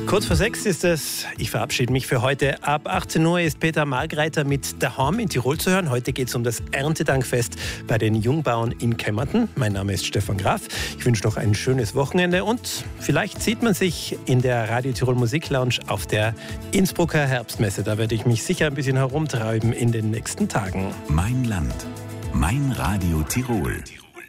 Kurz vor 6 ist es. Ich verabschiede mich für heute. Ab 18 Uhr ist Peter Margreiter mit Daheim in Tirol zu hören. Heute geht es um das Erntedankfest bei den Jungbauern in Kemmerton. Mein Name ist Stefan Graf. Ich wünsche noch ein schönes Wochenende und vielleicht sieht man sich in der Radio Tirol Musik Lounge auf der Innsbrucker Herbstmesse. Da werde ich mich sicher ein bisschen herumtreiben in den nächsten Tagen. Mein Land, mein Radio Tirol.